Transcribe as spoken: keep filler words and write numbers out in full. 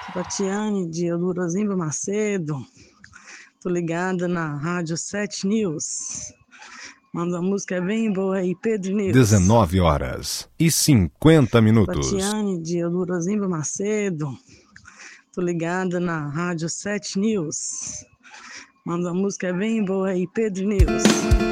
Tatiane de Eudorozimba Macedo. Tô ligada na Rádio sete News. Manda uma música bem boa aí, Pedro News. dezenove horas e cinquenta minutos. Tatiane de Eudorozimba Macedo. Tô ligada na Rádio sete News. Manda uma música bem boa aí, Pedro News.